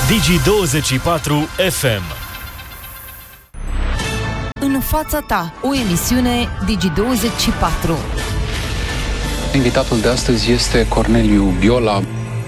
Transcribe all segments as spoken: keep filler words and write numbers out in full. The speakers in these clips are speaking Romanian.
Digi douăzeci și patru F M. În fața ta, o emisiune Digi douăzeci și patru. Invitatul de astăzi este Corneliu Biola.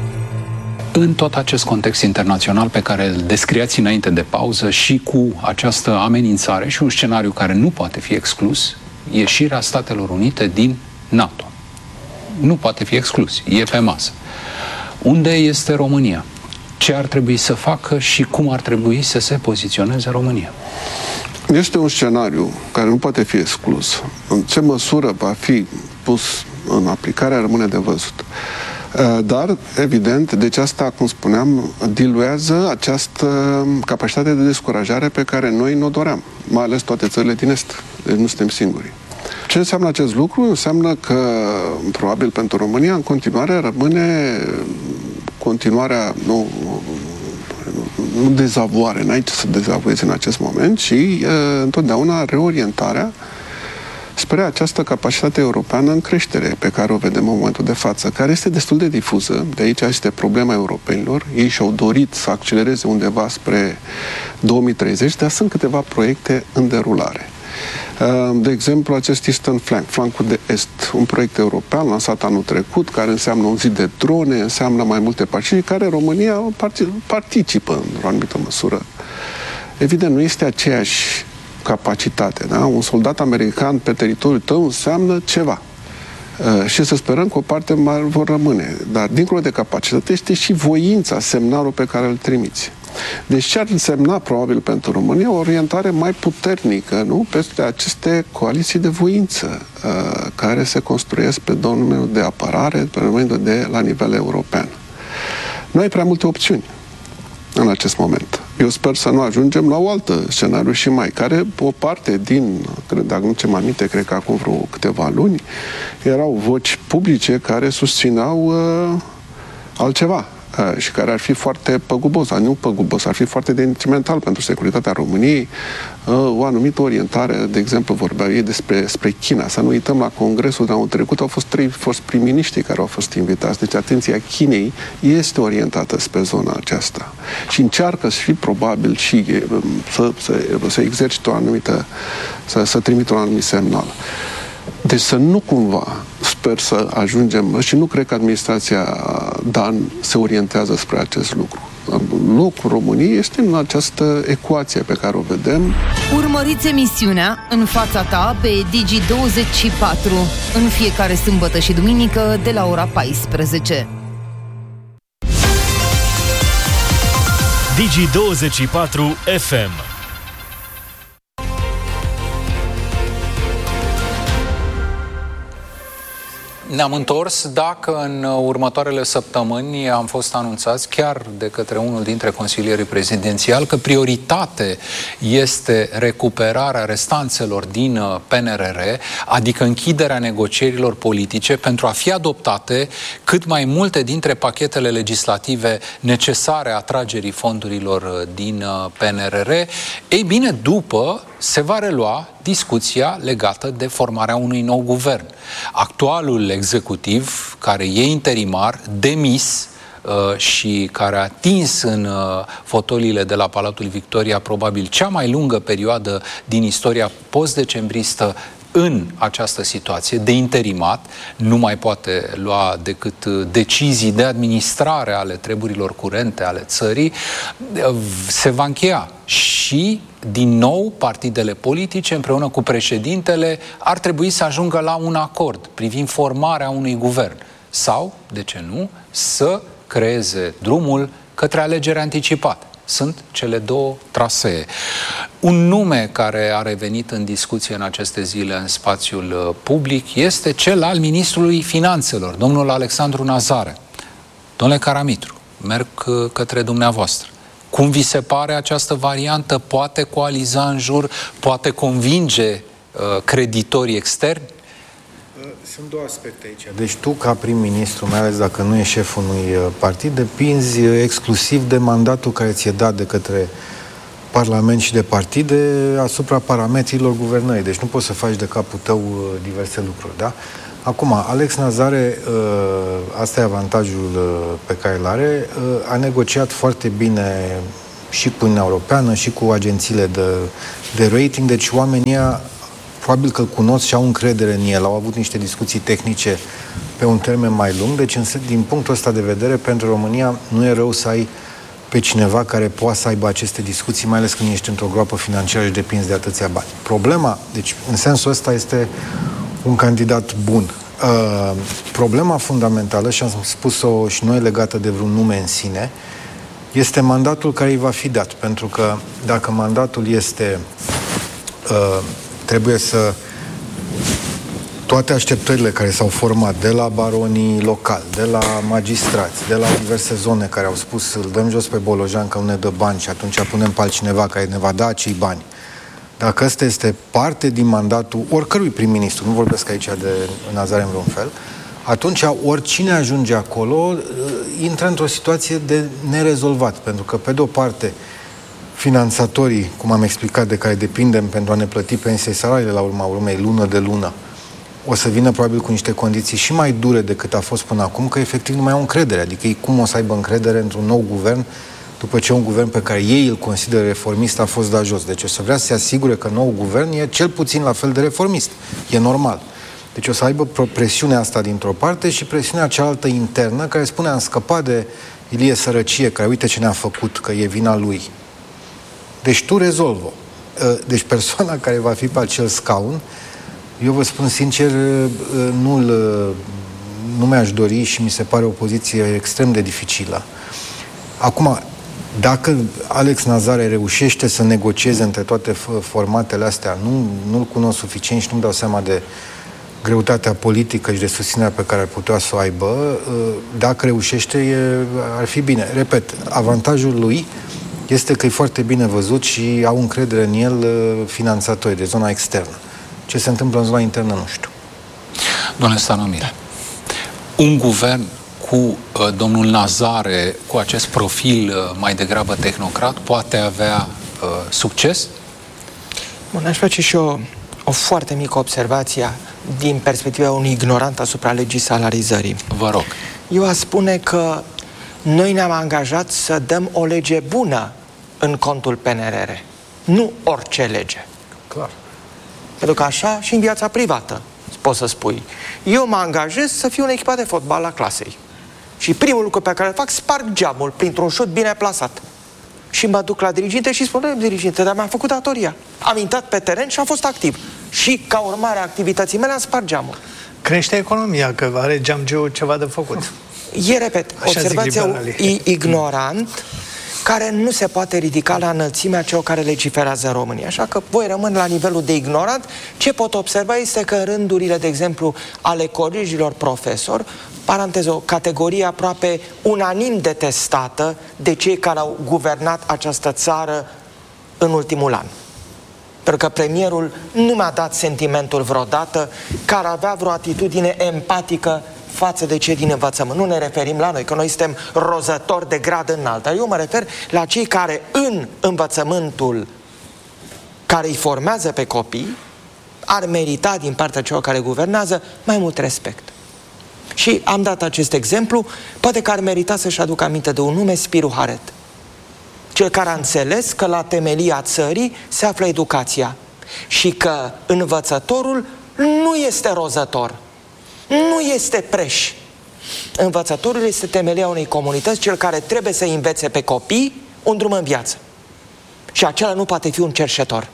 În tot acest context internațional pe care îl descriați înainte de pauză și cu această amenințare și un scenariu care nu poate fi exclus, ieșirea Statelor Unite din NATO. Nu poate fi exclus, e pe masă. Unde este România? Ce ar trebui să facă și cum ar trebui să se poziționeze România? Este un scenariu care nu poate fi exclus. În ce măsură va fi pus în aplicare rămâne de văzut. Dar, evident, deci asta, cum spuneam, diluează această capacitate de descurajare pe care noi ne-o doream, mai ales toate țările din Est. Deci nu suntem singuri. Ce înseamnă acest lucru? Înseamnă că, probabil pentru România, în continuare rămâne continuarea, nu, nu dezavoare, n-ai ce să dezavoiezi în acest moment, ci uh, întotdeauna reorientarea spre această capacitate europeană în creștere pe care o vedem în momentul de față, care este destul de difuză. De aici este problema europenilor. Ei și-au dorit să accelereze undeva spre două mii treizeci, dar sunt câteva proiecte în derulare. De exemplu, acest Eastern Flank, flancul de est, un proiect european lansat anul trecut, care înseamnă un zid de drone, înseamnă mai multe partide, care România participă în o anumită măsură. Evident, nu este aceeași capacitate, da? Un soldat american pe teritoriul tău înseamnă ceva. Uh, și să sperăm că o parte mai vor rămâne. Dar, dincolo de capacitate, este și voința, semnalul pe care îl trimiți. Deci ce ar însemna, probabil, pentru România, o orientare mai puternică, nu? Peste aceste coaliții de voință uh, care se construiesc pe domeniul de apărare, pe domeniul de la nivel european. Nu ai prea multe opțiuni în acest moment. Eu sper să nu ajungem la o altă scenariu și mai, care o parte din, cred, dacă nu ce mai aminte, cred că acum vreo câteva luni, erau voci publice care susțineau uh, altceva. Și care ar fi foarte păgubos, nu păgubos, ar fi foarte detrimental pentru securitatea României, o anumită orientare, de exemplu, vorbeau ei despre spre China. Să nu uităm, la congresul de anul trecut au fost trei fost prim-miniștri care au fost invitați. Deci atenția Chinei este orientată spre zona aceasta. Și încearcă și probabil și să, să, să exercite o anumită, să, să trimită un anumit semnal. Deci să nu cumva, sper să ajungem, și nu cred că administrația Dan se orientează spre acest lucru. Locul României este în această ecuație pe care o vedem. Urmăriți emisiunea În fața ta pe Digi douăzeci și patru în fiecare sâmbătă și duminică de la ora paisprezece. Digi douăzeci și patru F M. Ne-am întors dacă în următoarele săptămâni am fost anunțați chiar de către unul dintre consilierii prezidențiali că prioritate este recuperarea restanțelor din P N R R, adică închiderea negocierilor politice pentru a fi adoptate cât mai multe dintre pachetele legislative necesare atragerii fondurilor din P N R R. Ei bine, după se va relua discuția legată de formarea unui nou guvern. Actualul executiv, care e interimar, demis uh, și care a atins în uh, fotoliile de la Palatul Victoria probabil cea mai lungă perioadă din istoria post-decembristă în această situație de interimat, nu mai poate lua decât decizii de administrare ale treburilor curente ale țării, se va încheia. Și, din nou, partidele politice, împreună cu președintele, ar trebui să ajungă la un acord privind formarea unui guvern. Sau, de ce nu, să creeze drumul către alegeri anticipate. Sunt cele două trasee. Un nume care a revenit în discuție în aceste zile în spațiul public este cel al ministrului Finanțelor, domnul Alexandru Nazare. Domnule Caramitru, merg către dumneavoastră. Cum vi se pare această variantă? Poate coaliza în jur? Poate convinge uh, creditorii externi? Sunt două aspecte aici. Deci tu, ca prim-ministru, mai ales dacă nu ești șeful unui partid, depinzi exclusiv de mandatul care ți-e dat de către Parlament și de partide asupra parametrilor guvernării. Deci nu poți să faci de capul tău diverse lucruri, da? Acum, Alex Nazare, asta e avantajul pe care îl are, a negociat foarte bine și cu Uniunea Europeană și cu agențiile de, de rating, deci oamenii probabil că îl cunosc și au încredere în el, au avut niște discuții tehnice pe un termen mai lung, deci din punctul ăsta de vedere, pentru România nu e rău să ai pe cineva care poate să aibă aceste discuții, mai ales când ești într-o groapă financiară și depinzi de atâția bani. Problema, deci în sensul ăsta este un candidat bun. Uh, problema fundamentală, și am spus-o și noi legată de vreun nume în sine, este mandatul care îi va fi dat. Pentru că dacă mandatul este uh, trebuie să toate așteptările care s-au format de la baronii locali, de la magistrați, de la diverse zone care au spus îl dăm jos pe Bolojan că nu ne dă bani și atunci punem pe altcineva care ne va da acei bani. Dacă ăsta este parte din mandatul oricărui prim-ministru, nu vorbesc aici de Nazare în vreun fel, atunci oricine ajunge acolo intră într-o situație de nerezolvat. Pentru că, pe de-o parte, finanțatorii, cum am explicat, de care depindem pentru a ne plăti pensii salariile la urma urmei, lună de lună, o să vină probabil cu niște condiții și mai dure decât a fost până acum, că efectiv nu mai au încredere. Adică ei cum o să aibă încredere într-un nou guvern după ce un guvern pe care ei îl consideră reformist a fost dat jos. Deci o să vrea să se asigure că nou guvern e cel puțin la fel de reformist. E normal. Deci o să aibă presiunea asta dintr-o parte și presiunea cealaltă internă care spune am scăpat de Ilie Sărăcie, care uite ce ne-a făcut, că e vina lui. Deci tu rezolvă. Deci persoana care va fi pe acel scaun, eu vă spun sincer, nu, nu mi-aș dori și mi se pare o poziție extrem de dificilă. Acum, dacă Alex Nazare reușește să negocieze între toate formatele astea, nu, nu-l cunosc suficient și nu-mi dau seama de greutatea politică și de susținerea pe care ar putea să o aibă, dacă reușește, e, ar fi bine. Repet, avantajul lui este că e foarte bine văzut și au încredere în el finanțatorii de zona externă. Ce se întâmplă în zona internă, nu știu. Domnule Stanomir, un guvern cu uh, domnul Nazare, cu acest profil uh, mai degrabă tehnocrat, poate avea uh, succes? Bun, aș face și o, o foarte mică observație din perspectiva unui ignorant asupra legii salarizării. Vă rog. Eu aș spune că noi ne-am angajat să dăm o lege bună în contul P N R R. Nu orice lege. Clar. Pentru că așa și în viața privată poți să spui. Eu mă angajez să fiu un echipat de fotbal la clasei. Și primul lucru pe care îl fac, sparg geamul printr-un șut bine plasat. Și mă duc la diriginte și spun, diriginte, dar mi-am făcut datoria. Am intrat pe teren și am fost activ. Și ca urmare a activității mele am spart geamul. Crește economia, că are geamgiul ceva de făcut. E, repet, observația ignorant care nu se poate ridica la înălțimea celor care legiferează în România. Așa că voi rămân la nivelul de ignorant. Ce pot observa este că în rândurile, de exemplu, ale colegilor profesori, paranteză, o categorie aproape unanim detestată de cei care au guvernat această țară în ultimul an. Pentru că premierul nu mi-a dat sentimentul vreodată că ar avea vreo atitudine empatică față de cei din învățământ. Nu ne referim la noi, că noi suntem rozători de grad înalt. Eu mă refer la cei care în învățământul care îi formează pe copii ar merita din partea celor care guvernează mai mult respect. Și am dat acest exemplu, poate că ar merita să-și aducă aminte de un nume, Spiru Haret. Cel care a înțeles că la temelia țării se află educația și că învățătorul nu este rozător, nu este preș. Învățătorul este temelia unei comunități, cel care trebuie să învețe pe copii un drum în viață. Și acela nu poate fi un cerșetor.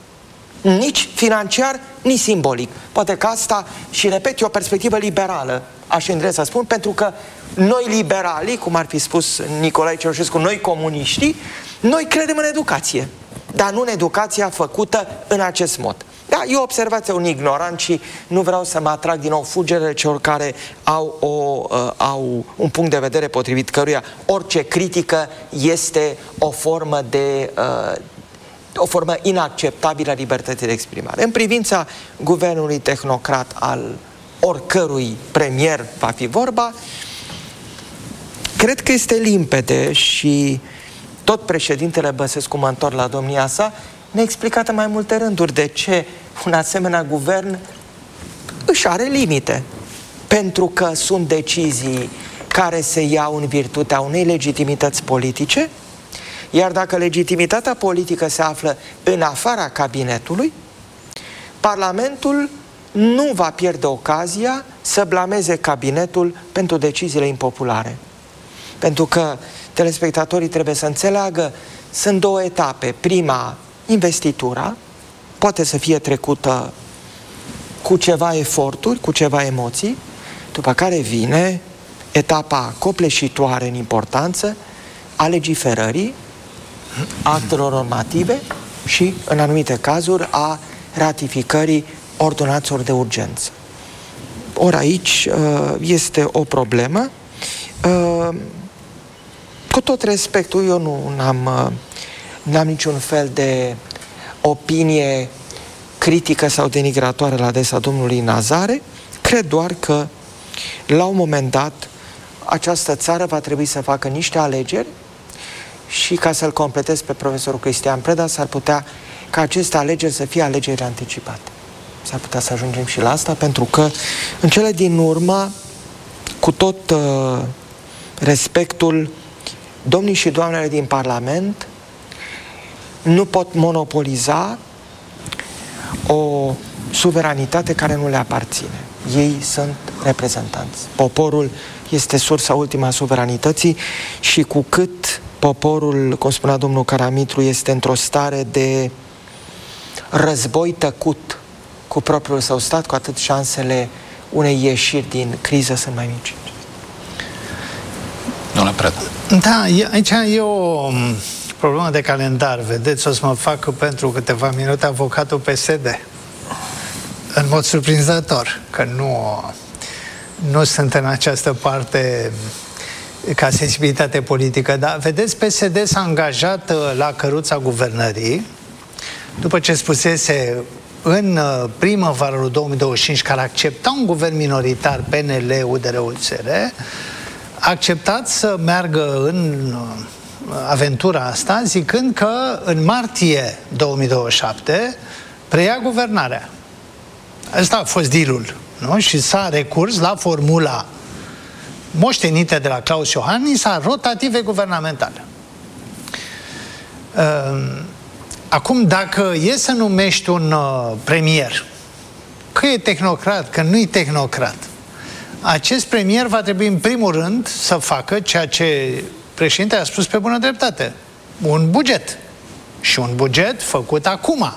Nici financiar, nici simbolic. Poate că asta, și repet, e o perspectivă liberală, aș îndrept să spun, pentru că noi liberalii, cum ar fi spus Nicolae Ceaușescu, noi comuniștii, noi credem în educație, dar nu în educația făcută în acest mod. Da, e o observație un ignorant și nu vreau să mă atrag din nou fugerele celor care au, o, uh, au un punct de vedere potrivit căruia orice critică este o formă de... Uh, o formă inacceptabilă a libertății de exprimare. În privința guvernului tehnocrat al oricărui premier va fi vorba, cred că este limpede și tot președintele Băsescu, mă întorc la domnia sa, ne-a explicat în mai multe rânduri de ce un asemenea guvern își are limite. pentru că sunt decizii care se iau în virtutea unei legitimități politice, iar dacă legitimitatea politică se află în afara cabinetului, Parlamentul nu va pierde ocazia să blameze cabinetul pentru deciziile impopulare. Pentru că telespectatorii trebuie să înțeleagă, sunt două etape. Prima, investitura, poate să fie trecută cu ceva eforturi, cu ceva emoții, după care vine etapa copleșitoare în importanță a legiferării, actelor normative și, în anumite cazuri, a ratificării ordonanțelor de urgență. Ori aici este o problemă. Cu tot respectul, eu nu am n-am niciun fel de opinie critică sau denigratoare la adresa domnului Nazare. Cred doar că, la un moment dat, această țară va trebui să facă niște alegeri și, ca să-l completez pe profesorul Cristian Preda, s-ar putea ca aceste alegeri să fie alegeri anticipate. S-ar putea să ajungem și la asta, pentru că, în cele din urmă, cu tot uh, respectul, domnii și doamnele din Parlament nu pot monopoliza o suveranitate care nu le aparține. Ei sunt reprezentanți. Poporul este sursa ultima a suveranității și cu cât poporul, cum spunea domnul Caramitru, este într-o stare de război tăcut cu propriul său stat, cu atât șansele unei ieșiri din criză sunt mai mici. Domnule Preda. Da, aici e o problemă de calendar. Vedeți, o să mă fac pentru câteva minute avocatul P S D. În mod surprinzător, că nu, nu sunt în această parte ca sensibilitate politică. Dar, vedeți, P S D s-a angajat la căruța guvernării, după ce spusese în primăvara lui două mii douăzeci și cinci că ar accepta un guvern minoritar, P N L, U D R, U S R, a acceptat să meargă în aventura asta, zicând că în martie două mii douăzeci și șapte preia guvernarea. Asta a fost deal-ul, nu? Și s-a recurs la formula moștenită de la Klaus Iohannis a rotative guvernamentale. Acum, dacă e să numești un premier, că e tehnocrat, că nu e tehnocrat, acest premier va trebui în primul rând să facă ceea ce președintele a spus pe bună dreptate: un buget. Și un buget făcut acum.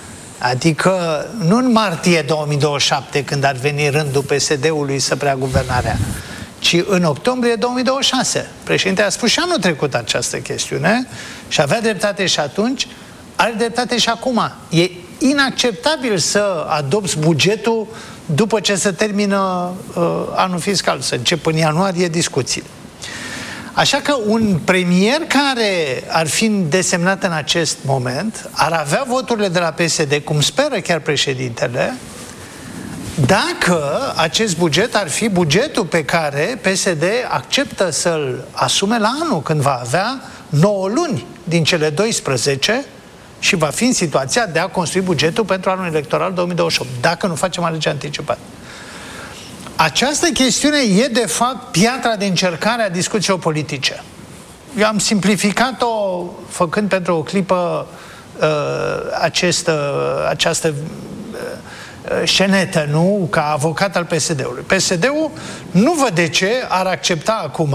Adică nu în martie două mii douăzeci și șapte, când ar veni rândul P S D-ului să preia guvernarea, ci în octombrie două mii douăzeci și șase. Președintele a spus și anul trecut această chestiune și avea dreptate și atunci, are dreptate și acum. E inacceptabil să adopți bugetul după ce se termină uh, anul fiscal, să încep în ianuarie discuțiile. Așa că un premier care ar fi desemnat în acest moment ar avea voturile de la P S D, cum speră chiar președintele, dacă acest buget ar fi bugetul pe care P S D acceptă să-l asume la anul, când va avea nouă luni din cele doisprezece și va fi în situația de a construi bugetul pentru anul electoral două mii douăzeci și opt, dacă nu facem alegeri anticipate. Această chestiune e, de fapt, piatra de încercare a discuțiilor politice. Eu am simplificat-o făcând pentru o clipă uh, acest, uh, această uh, scenetă, nu? Ca avocat al P S D-ului. P S D-ul nu văd de ce ar accepta acum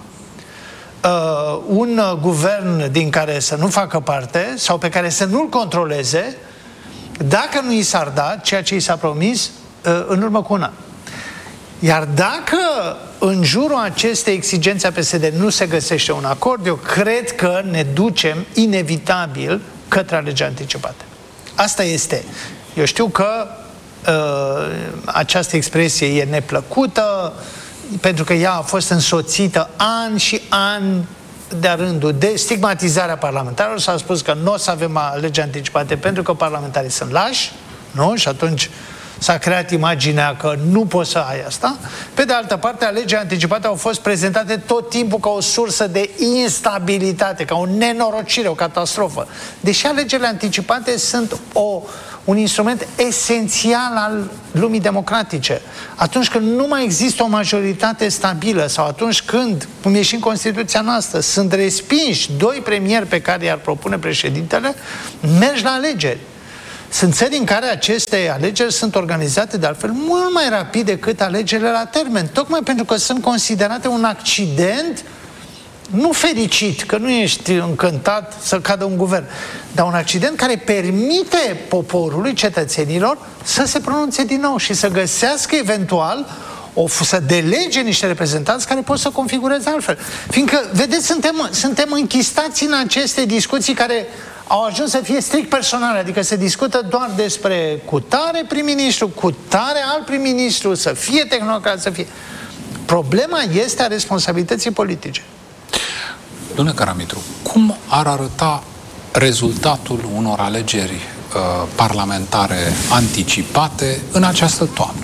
uh, un uh, guvern din care să nu facă parte sau pe care să nu-l controleze dacă nu i s-ar da ceea ce i s-a promis uh, în urmă cu un an. Iar dacă în jurul acestei exigențe a P S D nu se găsește un acord, eu cred că ne ducem inevitabil către alegeri anticipate. Asta este. Eu știu că uh, această expresie e neplăcută, pentru că ea a fost însoțită ani și ani de-a rândul de stigmatizarea parlamentarilor. S-a spus că nu o să avem alegeri anticipate pentru că parlamentarii sunt lași, nu? Și atunci s-a creat imaginea că nu poți să ai asta. Pe de altă parte, alegerile anticipate au fost prezentate tot timpul ca o sursă de instabilitate, ca o nenorocire, o catastrofă. Deși alegerile anticipate sunt o, un instrument esențial al lumii democratice. Atunci când nu mai există o majoritate stabilă sau atunci când, cum e și în Constituția noastră, sunt respinși doi premieri pe care i-ar propune președintele, mergi la alegeri. Sunt țări în care aceste alegeri sunt organizate de altfel mult mai rapid decât alegerile la termen, tocmai pentru că sunt considerate un accident nu fericit, că nu ești încântat să cadă un guvern, dar un accident care permite poporului, cetățenilor, să se pronunțe din nou și să găsească eventual o, să delege niște reprezentanți care pot să configureze altfel. Fiindcă, vedeți, suntem, suntem închistați în aceste discuții care au ajuns să fie strict personale, adică se discută doar despre cutare prim-ministru, cutare alt prim-ministru, să fie tehnocrat, să fie... Problema este a responsabilității politice. Domnule Caramitru, cum ar arăta rezultatul unor alegeri uh, parlamentare anticipate în această toamnă?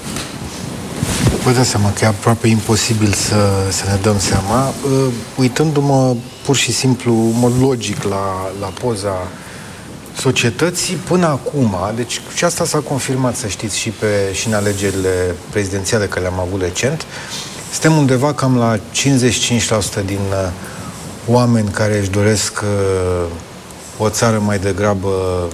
Vă dați seama că e aproape imposibil să, să ne dăm seama. Uh, uitându-mă pur și simplu, în mod logic, la, la poza societății până acum, deci și asta s-a confirmat, să știți, și, pe, și în alegerile prezidențiale care le-am avut recent, suntem undeva cam la cincizeci și cinci la sută din uh, oameni care își doresc uh, o țară mai degrabă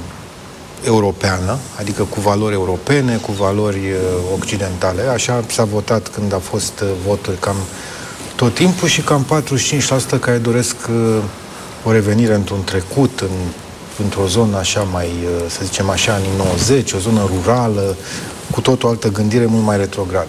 europeană, adică cu valori europene, cu valori uh, occidentale. Așa s-a votat când a fost uh, voturi cam tot timpul și cam patruzeci și cinci la sută care doresc uh, o revenire într-un trecut, în, într-o zonă așa mai, uh, să zicem așa, anii nouăzeci, o zonă rurală, cu tot o altă gândire mult mai retrogradă.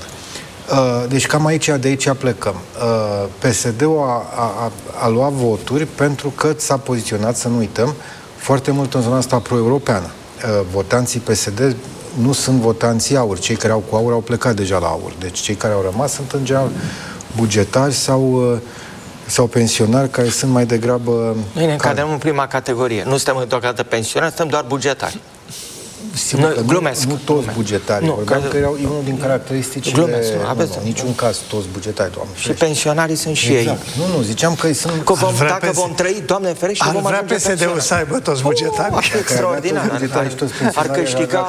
Uh, deci cam aici, de aici plecăm. Uh, P S D-ul a, a, a luat voturi pentru că s-a poziționat, să nu uităm, foarte mult în zona asta pro-europeană. Uh, votanții P S D nu sunt votanții aur. Cei care au cu aur au plecat deja la aur. Deci cei care au rămas sunt în general bugetari sau, uh, sau pensionari care sunt mai degrabă... Noi ne încadrăm în prima categorie. Nu suntem deocamdată pensionari, suntem doar bugetari. Sigur că glumesc, nu, nu toți glumesc. Bugetari. Nu, că, că erau, e unul din caracteristicile... Glumesc, nu, aveți nu, nu, niciun caz toți bugetari, Doamne Și ferește. Pensionarii sunt și exact. Ei. Nu, nu, ziceam că sunt... Că vom, dacă vom trăi, Doamne ferește, vom ajunge pensionari. Ar vrea P S D-ul să aibă toți bugetari. Ar fi extraordinar. Ar câștiga...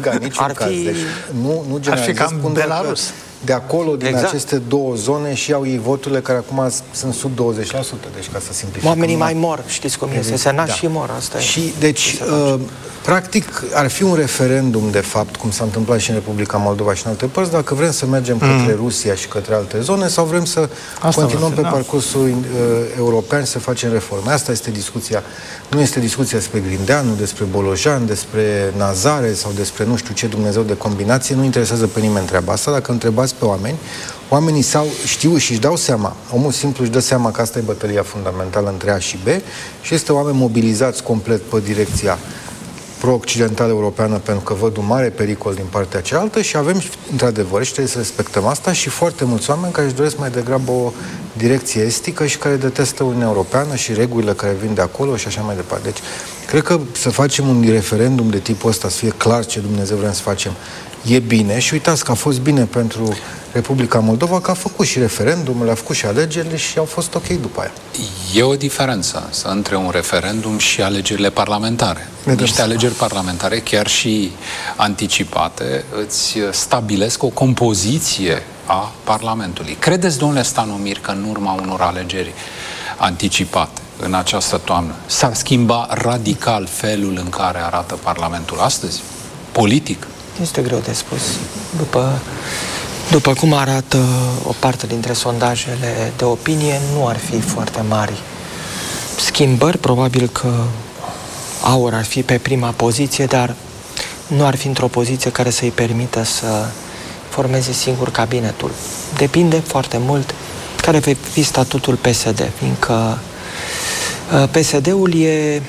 Ar fi... Deci, nu, nu ar fi cam Belarus. De acolo, din exact. Aceste două zone, și au ei voturile care acum sunt sub douăzeci la sută, deci ca să simplificăm. Oamenii mai mor, știți cum este, se nasc da. Și mor, asta și, e. Deci, uh, practic, ar fi un referendum, de fapt, cum s-a întâmplat și în Republica Moldova și în alte părți, dacă vrem să mergem mm. către Rusia și către alte zone, sau vrem să asta continuăm fi, pe da. parcursul uh, european și să facem reforme. Asta este discuția. Nu este discuția despre Grindeanu, despre Bolojan, despre Nazare sau despre nu știu ce Dumnezeu de combinație. Nu interesează pe nimeni treaba asta. Dacă întrebați pe oameni, oamenii sau știu și își dau seama, omul simplu își dă seama că asta e bătălia fundamentală între A și B și este oameni mobilizați complet pe direcția pro-occidentală europeană, pentru că văd un mare pericol din partea cealaltă și avem, într-adevăr, și trebuie să respectăm asta, și foarte mulți oameni care își doresc mai degrabă o direcție estică și care detestă Uniunea Europeană și regulile care vin de acolo și așa mai departe. Deci, cred că să facem un referendum de tipul ăsta, să fie clar ce Dumnezeu vrem să facem, e bine și uitați că a fost bine pentru Republica Moldova, că a făcut și referendum, le-a făcut și alegerile și au fost ok după aia. E o diferență între un referendum și alegerile parlamentare. Niște alegeri parlamentare, chiar și anticipate, îți stabilesc o compoziție a Parlamentului. Credeți, domnule Stanomir, că în urma unor alegeri anticipate în această toamnă s-ar schimba radical felul în care arată Parlamentul astăzi? Politic? Este greu de spus. După, după cum arată o parte dintre sondajele de opinie, nu ar fi foarte mari schimbări. Probabil că Aur ar fi pe prima poziție, dar nu ar fi într-o poziție care să-i permită să formeze singur cabinetul. Depinde foarte mult care va fi statutul P S D, fiindcă P S D-ul e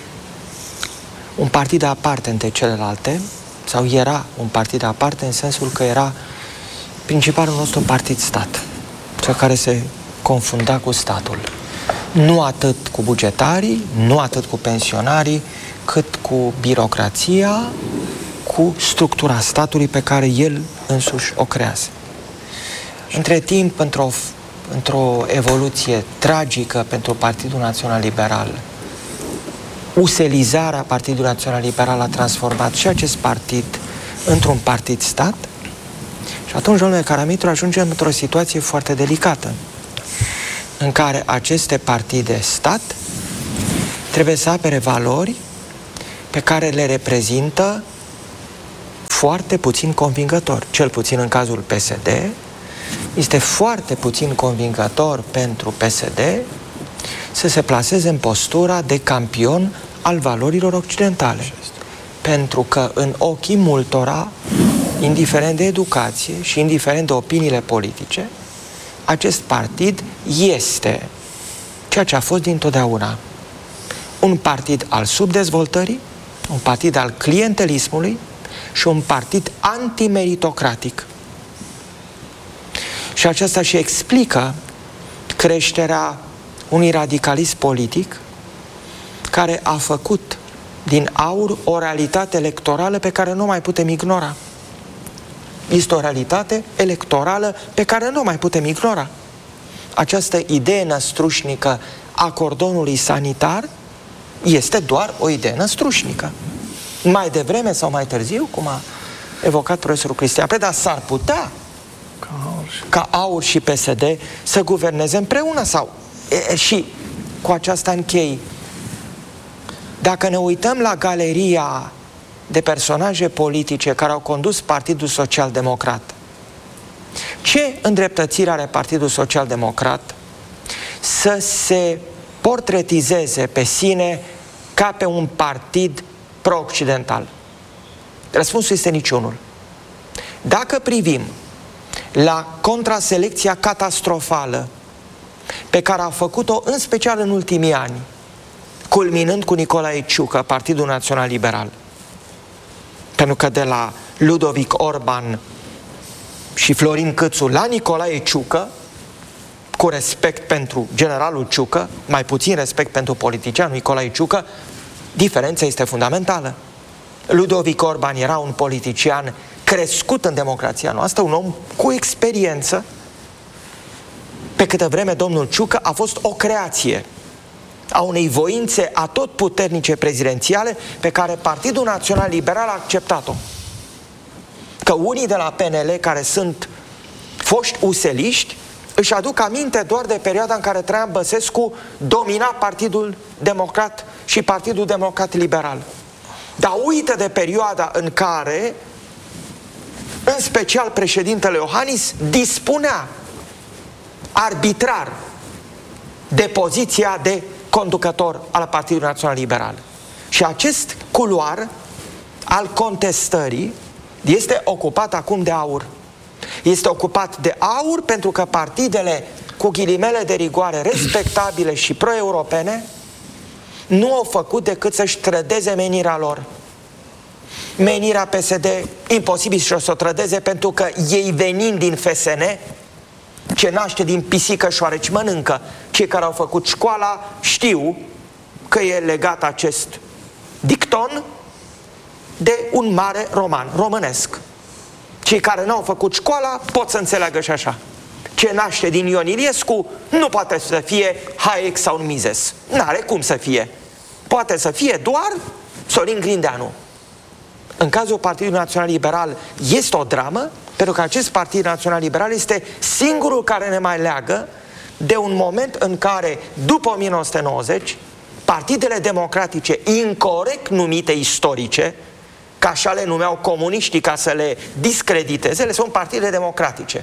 un partid aparte între celelalte, sau era un partid aparte în sensul că era principalul nostru partid-stat, cel care se confunda cu statul. Nu atât cu bugetarii, nu atât cu pensionarii, cât cu birocrația, cu structura statului pe care el însuși o crease. Între timp, într-o, într-o evoluție tragică pentru Partidul Național Liberal, uselizarea Partidului Național Liberal a transformat și acest partid într-un partid stat. Și atunci, domnule Caramitru, ajungem într-o situație foarte delicată, în care aceste partide stat trebuie să apere valori pe care le reprezintă foarte puțin convingător. Cel puțin în cazul P S D, este foarte puțin convingător pentru P S D să se plaseze în postura de campion al valorilor occidentale. Pentru că în ochii multora, indiferent de educație și indiferent de opiniile politice, acest partid este ceea ce a fost dintotdeauna: un partid al subdezvoltării, un partid al clientelismului și un partid antimeritocratic. Și aceasta și explică creșterea unui radicalism politic care a făcut din AUR o realitate electorală pe care nu mai putem ignora. Este o realitate electorală pe care nu mai putem ignora. Această idee năstrușnică a cordonului sanitar este doar o idee năstrușnică. Mai devreme sau mai târziu, cum a evocat profesorul Cristian Preda, s-ar putea ca AUR și P S D să guverneze împreună sau... E, și cu aceasta închei. Dacă ne uităm la galeria de personaje politice care au condus Partidul Social Democrat, ce îndreptățire are Partidul Social Democrat să se portretizeze pe sine ca pe un partid pro-occidental? Răspunsul este niciunul. Dacă privim la contraselecția catastrofală pe care a făcut-o în special în ultimii ani, culminând cu Nicolae Ciucă, Partidul Național Liberal, pentru că de la Ludovic Orban și Florin Câțu la Nicolae Ciucă, cu respect pentru generalul Ciucă, mai puțin respect pentru politicianul Nicolae Ciucă, diferența este fundamentală. Ludovic Orban era un politician crescut în democrația noastră, un om cu experiență, pe câtă vreme domnul Ciucă a fost o creație a unei voințe atotputernice prezidențiale pe care Partidul Național Liberal a acceptat-o. Că unii de la P N L, care sunt foști useliști, își aduc aminte doar de perioada în care Traian Băsescu domina Partidul Democrat și Partidul Democrat Liberal. Dar uită de perioada în care, în special președintele Iohannis, dispunea arbitrar de poziția de conducător al Partidului Național Liberal. Și acest culoar al contestării este ocupat acum de AUR. Este ocupat de AUR pentru că partidele cu ghilimele de rigoare respectabile și pro-europene nu au făcut decât să-și trădeze menirea lor. Menirea P S D, imposibil să o trădeze, pentru că ei, venind din F S N, ce naște din pisică șoareci mănâncă, cei care au făcut școala știu că e legat acest dicton de un mare roman românesc. Cei care n-au făcut școala pot să înțeleagă și așa. Ce naște din Ion Iliescu nu poate să fie Hayek sau Mises. N-are cum să fie. Poate să fie doar Sorin Grindeanu. În cazul Partidului Național Liberal este o dramă, pentru că acest Partid Național Liberal este singurul care ne mai leagă de un moment în care, după o mie nouă sute nouăzeci, partidele democratice incorect numite istorice, că așa le numeau comuniștii ca să le discrediteze, le sunt partide democratice.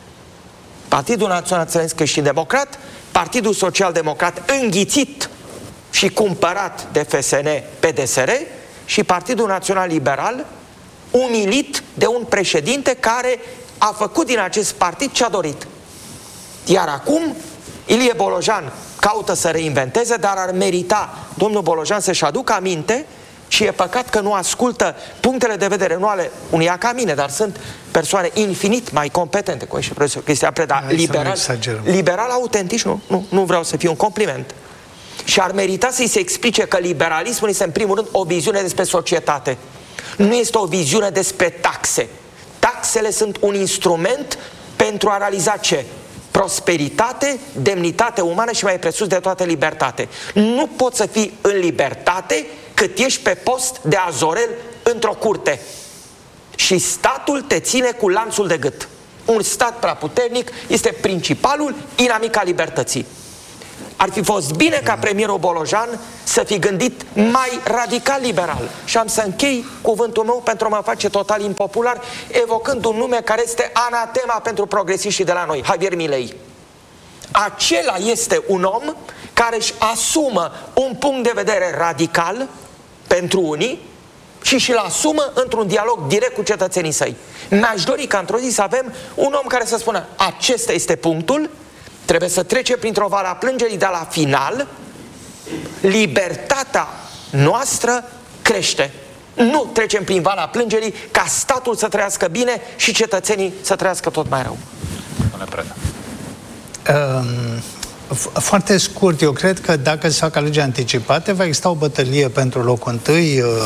Partidul Național Creștin Democrat, Partidul Social Democrat înghițit și cumpărat de F S N P D S R și Partidul Național Liberal umilit de un președinte care a făcut din acest partid ce a dorit. Iar acum Ilie Bolojan caută să reinventeze, dar ar merita domnul Bolojan să-și aducă aminte, și e păcat că nu ascultă punctele de vedere, nu ale unia ca mine, dar sunt persoane infinit mai competente, cum și profesor Cristian Preda, liberal, liberal autentic, nu, nu, nu vreau să fiu un compliment. Și ar merita să-i se explice că liberalismul este în primul rând o viziune despre societate. Nu este o viziune despre taxe. Taxele sunt un instrument pentru a realiza ce? prosperitate, demnitate umană și mai presus de toate libertate. Nu poți să fii în libertate cât ești pe post de azorel într-o curte. Și statul te ține cu lanțul de gât. Un stat prea puternic este principalul inamic al libertății. Ar fi fost bine ca premierul Bolojan să fi gândit mai radical liberal. Și am să închei cuvântul meu pentru a mă face total impopular, evocând un nume care este anatema pentru progresiștii de la noi, Javier Milei. Acela este un om care își asumă un punct de vedere radical pentru unii și și-l asumă într-un dialog direct cu cetățenii săi. Mi-aș dori ca într-o zi să avem un om care să spună: acesta este punctul, trebuie să trece printr-o vală a plângerii, dar la final libertatea noastră crește. Nu trecem prin valea plângerii ca statul să trăiască bine și cetățenii să trăiască tot mai rău. Um, foarte scurt, eu cred că dacă se fac alegeri anticipate, va exista o bătălie pentru locul întâi, uh,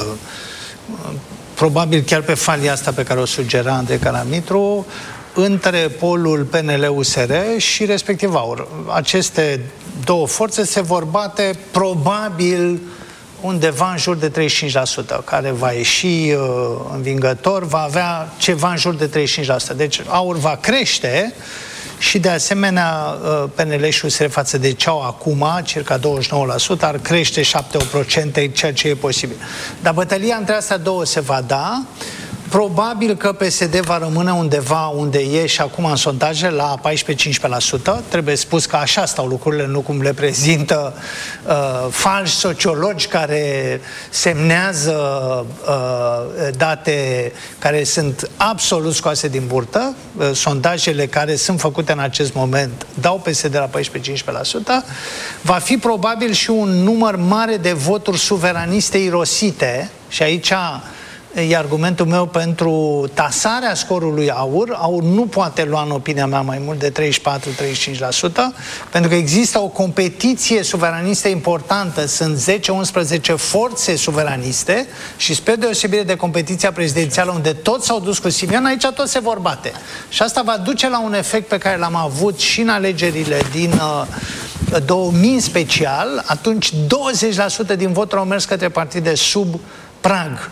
probabil chiar pe falia asta pe care o sugera Andrei Caramitru, între polul P N L U S R și respectiv AUR. Aceste două forțe se vor bate probabil undeva în jur de treizeci și cinci la sută. Care va ieși uh, învingător, va avea ceva în jur de treizeci și cinci la sută. Deci AUR va crește și de asemenea P N L și U S R față de ce au acum, circa douăzeci și nouă la sută, ar crește șapte la sută, ceea ce e posibil. Dar bătălia între astea două se va da. Probabil că P S D va rămâne undeva unde e și acum în sondaje, la paisprezece cincisprezece la sută. Trebuie spus că așa stau lucrurile, nu cum le prezintă uh, falși sociologi care semnează uh, date care sunt absolut scoase din burtă. Uh, sondajele care sunt făcute în acest moment dau P S D la paisprezece cincisprezece la sută. Va fi probabil și un număr mare de voturi suveraniste irosite și aici e argumentul meu pentru tasarea scorului AUR. AUR nu poate lua, în opinia mea, mai mult de treizeci și patru la treizeci și cinci la sută, pentru că există o competiție suveranistă importantă. Sunt zece unsprezece forțe suveraniste și, spre deosebire de competiția prezidențială, unde toți s-au dus cu Simion, aici tot se vor bate. Și asta va duce la un efect pe care l-am avut și în alegerile din uh, două mii special. Atunci douăzeci la sută din voturi au mers către partide sub prag.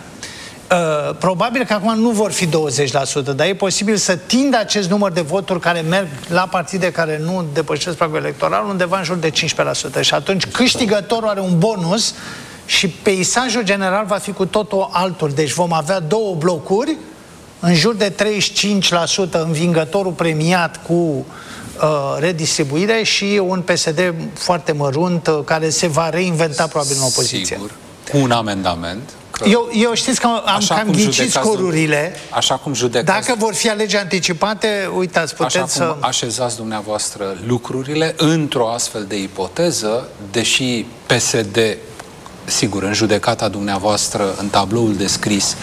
Uh, probabil că acum nu vor fi douăzeci la sută, dar e posibil să tindă acest număr de voturi care merg la partide care nu depășesc pragul electoral undeva în jur de cincisprezece la sută. Și atunci câștigătorul are un bonus și peisajul general va fi cu totul altul. Deci vom avea două blocuri, în jur de treizeci și cinci la sută învingătorul premiat cu uh, redistribuire și un P S D foarte mărunt uh, care se va reinventa probabil în opoziție. Sigur, cu un amendament. Eu, eu știți că am cam ghicit scorurile. Așa cum judecați. Dacă vor fi alegeri anticipate, uitați, puteți așa să... cum așezați dumneavoastră lucrurile într-o astfel de ipoteză, deși P S D, sigur, în judecata dumneavoastră, în tabloul descris,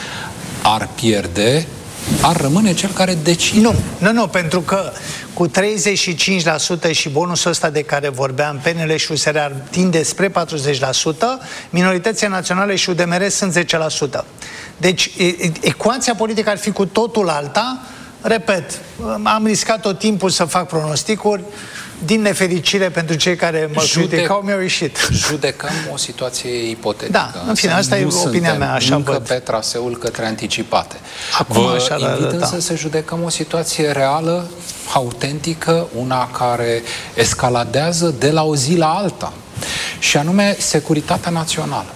ar pierde, ar rămâne cel care decide. Nu, nu, nu, pentru că cu treizeci și cinci la sută și bonusul ăsta de care vorbeam, P N L și U S R ar tinde spre patruzeci la sută, minoritățile naționale și U D M R sunt zece la sută. Deci, ecuația politică ar fi cu totul alta. Repet, am riscat tot timpul să fac pronosticuri. Din nefericire pentru cei care mă Judec... criticau, mi-au ieșit. Judecăm o situație ipotetică. Da, în fine, asta e opinia mea, așa încă văd. pe traseul către anticipate. Acum Vă așa invit da. însă să judecăm o situație reală, autentică, una care escaladează de la o zi la alta. Și anume securitatea națională.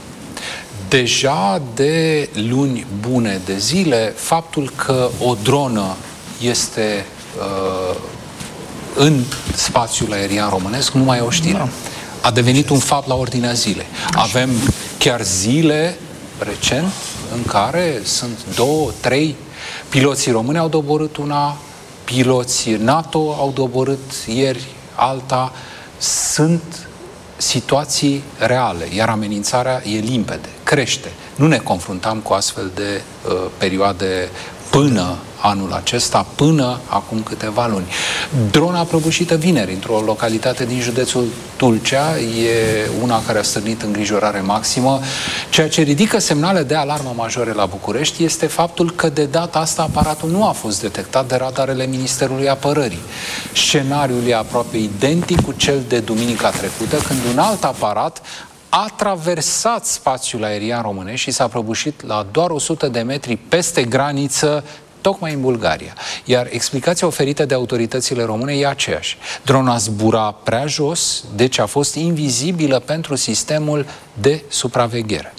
Deja de luni bune de zile, faptul că o dronă este uh, în spațiul aerian românesc nu mai e o știre. A devenit un fapt la ordinea zilei. Avem chiar zile recent în care sunt două, trei piloții români au doborât una, piloții NATO au doborât ieri alta. Sunt situații reale, iar amenințarea e limpede, crește. Nu ne confruntăm cu astfel de uh, perioade până anul acesta, până acum câteva luni. Drona prăbușită vineri într-o localitate din județul Tulcea e una care a stârnit îngrijorare maximă. Ceea ce ridică semnale de alarmă majore la București este faptul că de data asta aparatul nu a fost detectat de radarele Ministerului Apărării. Scenariul e aproape identic cu cel de duminica trecută, când un alt aparat a traversat spațiul aerian românesc și s-a prăbușit la doar o sută de metri peste graniță, tocmai în Bulgaria. Iar explicația oferită de autoritățile române e aceeași. Drona zbura prea jos, deci a fost invizibilă pentru sistemul de supraveghere.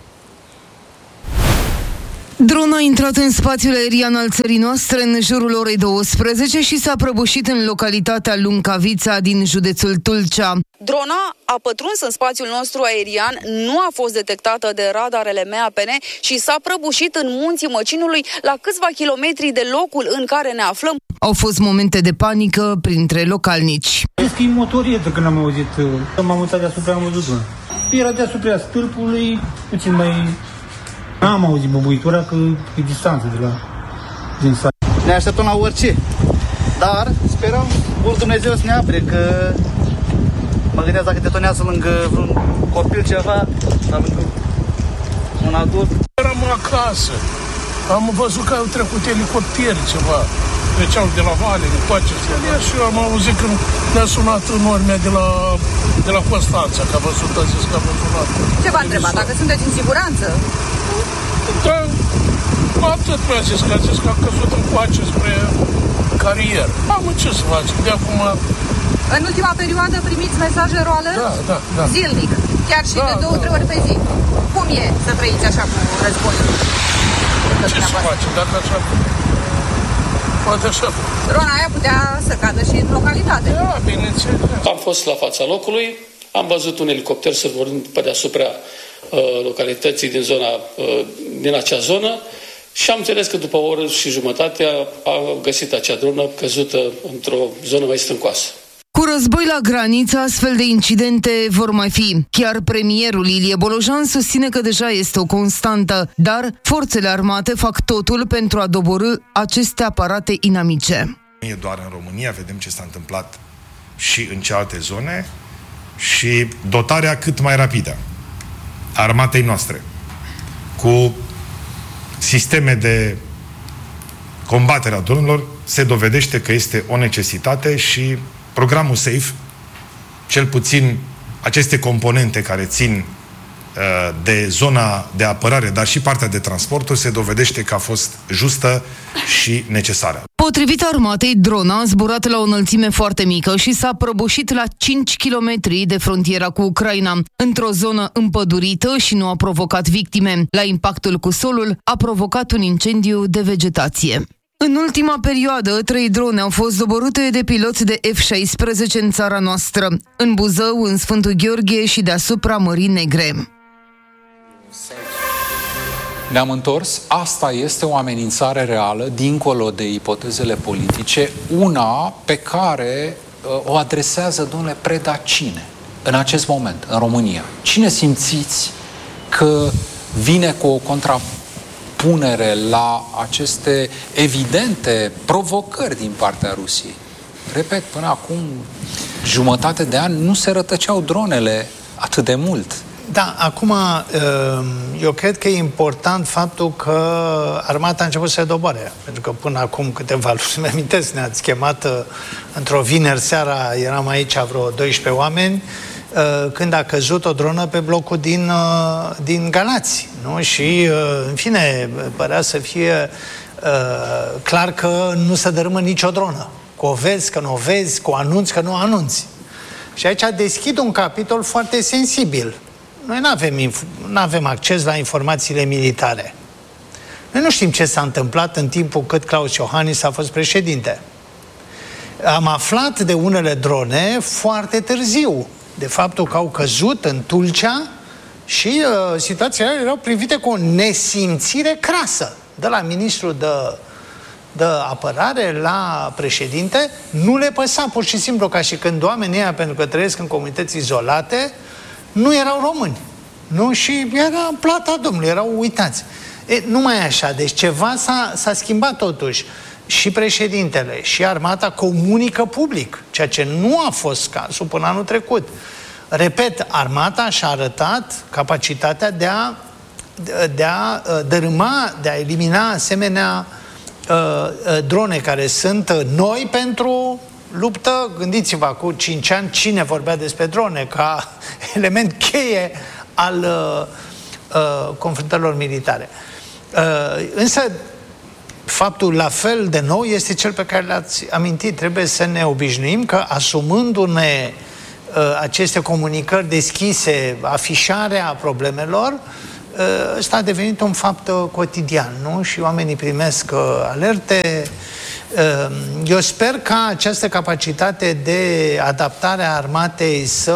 Drona a intrat în spațiul aerian al țării noastre în jurul orei douăsprezece și s-a prăbușit în localitatea Luncavița din județul Tulcea. Drona a pătruns în spațiul nostru aerian, nu a fost detectată de radarele M A P N și s-a prăbușit în munții Măcinului, la câțiva kilometri de locul în care ne aflăm. Au fost momente de panică printre localnici. Știți că e motorietă când am auzit, m-am mutat deasupra, am văzut drona. Era deasupra stâlpului, puțin mai... N-am auzit bubuitura, că e distanță de la din sat. Ne așteptăm la orice, dar sperăm vor Dumnezeu să ne apre, că mă gândesc dacă detonează lângă vreun copil ceva, sau lângă un adult. Eram acasă, am văzut că au trecut elicopteri ceva, treceau de la vale, de coace, și eu am auzit când ne-a sunat normea de la, de la Constanța, că a văzut, a zis că a văzut. Ce v-a întrebat? Dacă sunteți în siguranță? Da, atât mi-a zis, că a zis că a căzut în coace spre carier. Am ce să facem, de acum... În ultima perioadă primiți mesaje roală? Da, da, da. Zilnic, chiar și da, de două, da. trei ori pe zi. Cum e să trăiți așa cu războiul? Ce să facem, dacă așa... Poate așa. Drona aia putea să cadă și în localitate. Da, bineînțeles. Am fost la fața locului, am văzut un elicopter sărbărind pe deasupra localității din zona, din acea zonă și am înțeles că după o oră și jumătate a, a găsit acea dronă căzută într-o zonă mai stâncoasă. Cu război la graniță, astfel de incidente vor mai fi. Chiar premierul Ilie Bolojan susține că deja este o constantă, dar forțele armate fac totul pentru a doborî aceste aparate inamice. Nu e doar în România, vedem ce s-a întâmplat și în cealaltă zone și dotarea cât mai rapidă armatei noastre cu sisteme de combatere a dronelor se dovedește că este o necesitate și programul SAFE, cel puțin aceste componente care țin uh, de zona de apărare, dar și partea de transporturi, se dovedește că a fost justă și necesară. Potrivit armatei, drona a zburat la o înălțime foarte mică și s-a prăbușit la cinci kilometri de frontiera cu Ucraina, într-o zonă împădurită și nu a provocat victime. La impactul cu solul a provocat un incendiu de vegetație. În ultima perioadă, trei drone au fost doborâte de piloți de F șaisprezece în țara noastră, în Buzău, în Sfântul Gheorghe și deasupra Mării Negre. Ne-am întors, asta este o amenințare reală, dincolo de ipotezele politice, una pe care uh, o adresează, domnule Preda, cine? În acest moment, în România. Cine simțiți că vine cu o contrapunere la aceste evidente provocări din partea Rusiei? Repet, până acum jumătate de an nu se rătăceau dronele atât de mult. Da, acum eu cred că e important faptul că armata a început să se doboare. Pentru că până acum câteva luni, îmi amintesc, ne-ați chemat într-o vineri seara, eram aici vreo doisprezece oameni, când a căzut o dronă pe blocul din, din Galați. Nu? Și, în fine, părea să fie clar că nu se dărâmă nicio dronă. Că o vezi, că nu o vezi, că o anunți, că nu o anunți. Și aici deschid un capitol foarte sensibil. Noi nu avem, nu avem acces la informațiile militare. Noi nu știm ce s-a întâmplat în timpul cât Claus Iohannis a fost președinte. Am aflat de unele drone foarte târziu, de faptul că au căzut în Tulcea și uh, situațiile erau privite cu o nesimțire crasă. De la ministrul de, de apărare la președinte, nu le păsa pur și simplu, ca și când oamenii ăia, pentru că trăiesc în comunități izolate, nu erau români. Nu? Și era plata Domnului, erau uitați. E, numai așa, deci ceva s-a, s-a schimbat totuși. Și președintele și armata comunică public, ceea ce nu a fost cazul până anul trecut. Repet, armata și-a arătat capacitatea de a, de a dărâma, de a elimina asemenea uh, drone care sunt noi pentru luptă. Gândiți-vă, cu cinci ani cine vorbea despre drone ca element cheie al uh, uh, confruntărilor militare. Uh, însă faptul la fel de nou este cel pe care l-ați amintit. Trebuie să ne obișnuim că, asumându-ne uh, aceste comunicări deschise, afișarea problemelor, uh, ăsta a devenit un fapt uh, cotidian, nu? Și oamenii primesc uh, alerte. Uh, eu sper ca această capacitate de adaptare a armatei să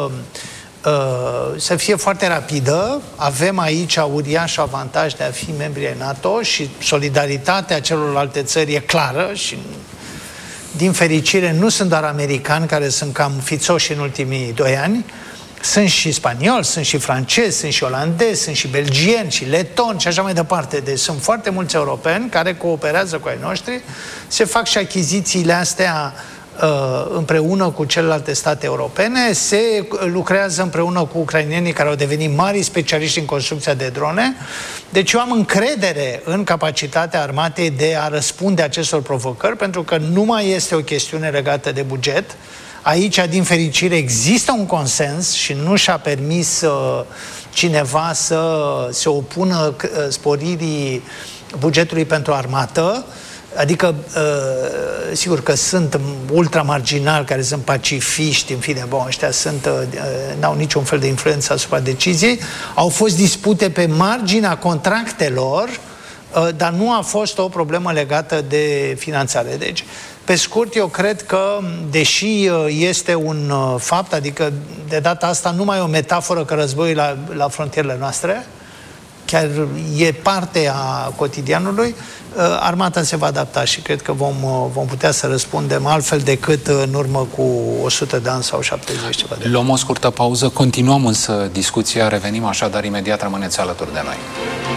să fie foarte rapidă. Avem aici uriaș avantaj de a fi membri ai NATO și solidaritatea celorlalte țări e clară și, din fericire, nu sunt doar americani care sunt cam fițoși în ultimii doi ani, sunt și spanioli, sunt și francezi, sunt și olandezi, sunt și belgieni, și letoni și așa mai departe. Deci sunt foarte mulți europeni care cooperează cu ai noștri, se fac și achizițiile astea împreună cu celelalte state europene, se lucrează împreună cu ucrainenii care au devenit mari specialiști în construcția de drone. Deci eu am încredere în capacitatea armatei de a răspunde acestor provocări, pentru că nu mai este o chestiune legată de buget. Aici, din fericire, există un consens și nu și-a permis uh, cineva să se opună uh, sporirii bugetului pentru armată. Adică, uh, sigur că sunt ultramarginali care sunt pacifiști, în fine, bun, ăștia sunt, uh, n-au niciun fel de influență asupra deciziei. Au fost dispute pe marginea contractelor, uh, dar nu a fost o problemă legată de finanțare. Deci, pe scurt, eu cred că, deși este un fapt, adică de data asta nu mai e o metaforă că războiul la, la frontierele noastre, chiar e parte a cotidianului, armata se va adapta și cred că vom, vom putea să răspundem altfel decât în urmă cu o sută de ani sau șaptezeci ceva de ani. Luăm o scurtă pauză, continuăm însă discuția, revenim așadar imediat, rămâneți alături de noi.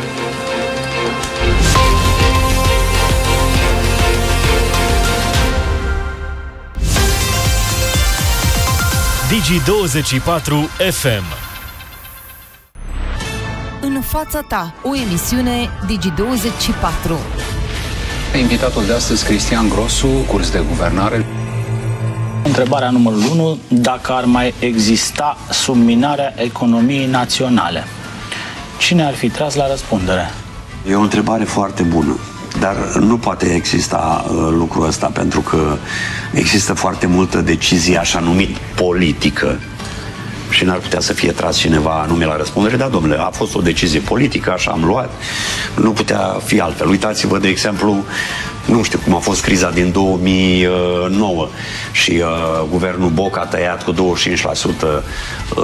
Digi douăzeci și patru F M. În fața ta, o emisiune Digi douăzeci și patru. Invitatul de astăzi, Cristian Grosu, curs de guvernare. Întrebarea numărul unu, dacă ar mai exista subminarea economiei naționale, cine ar fi tras la răspundere? E o întrebare foarte bună. Dar nu poate exista uh, lucrul ăsta, pentru că există foarte multă decizie așa numit politică și n-ar putea să fie tras cineva anume la răspundere. Da, domnule, a fost o decizie politică, așa am luat, nu putea fi altfel. Uitați-vă, de exemplu, nu știu cum a fost criza din două mii nouă și uh, guvernul Boc a tăiat cu douăzeci și cinci la sută uh,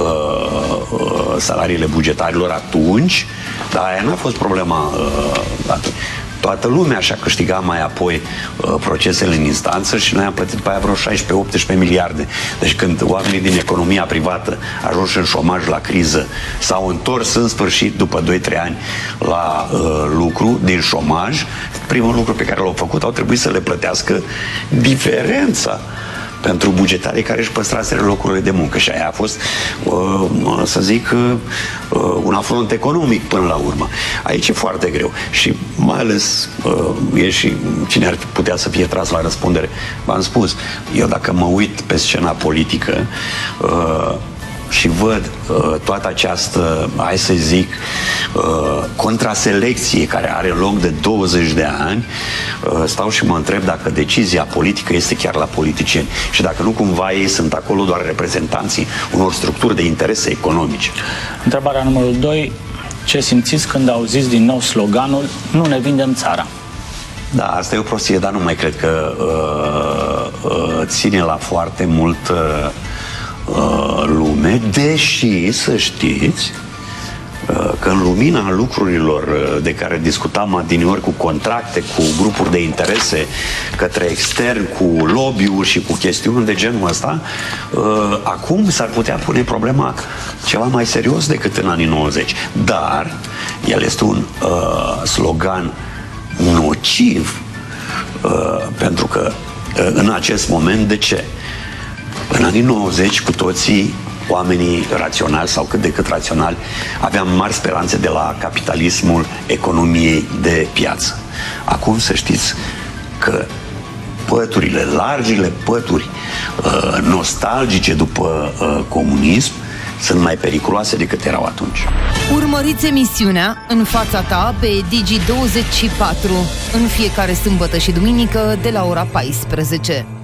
uh, salariile bugetarilor atunci, dar aia n-a fost problema uh, atunci. Toată lumea și-a câștigat mai apoi uh, procesele în instanță și noi am plătit pe aia vreo șaisprezece optsprezece miliarde. Deci când oamenii din economia privată ajunși în șomaj la criză s-au întors în sfârșit după doi trei ani la uh, lucru din șomaj, primul lucru pe care l-au făcut au trebuit să le plătească diferența pentru bugetarii care își păstraseră locurile de muncă. Și aia a fost, uh, să zic, uh, un afront economic până la urmă. Aici e foarte greu. Și mai ales uh, e și cine ar putea să fie tras la răspundere. V-am spus, eu dacă mă uit pe scena politică uh, și văd uh, toată această, hai să zic, uh, contraselecție care are loc de douăzeci de ani, uh, stau și mă întreb dacă decizia politică este chiar la politicieni și dacă nu cumva ei sunt acolo doar reprezentanții unor structuri de interese economice. Întrebarea numărul doi. Ce simțiți când auziți din nou sloganul "Nu ne vindem țara"? Da, asta e o prostie, dar nu mai cred că uh, uh, ține la foarte mult uh, lume, deși, să știți, că în lumina lucrurilor de care discutam adineori, cu contracte, cu grupuri de interese către extern, cu lobby-uri și cu chestiuni de genul ăsta, acum s-ar putea pune problema ceva mai serios decât în anii nouăzeci. Dar el este un uh, slogan nociv uh, pentru că uh, în acest moment, de ce? În anii nouăzeci cu toții oamenii raționali sau cât de cât raționali aveam mari speranțe de la capitalismul economiei de piață. Acum să știți că păturile, largile pături uh, nostalgice după uh, comunism sunt mai periculoase decât erau atunci. Urmăriți emisiunea În fața ta pe Digi douăzeci și patru în fiecare sâmbătă și duminică de la ora paisprezece.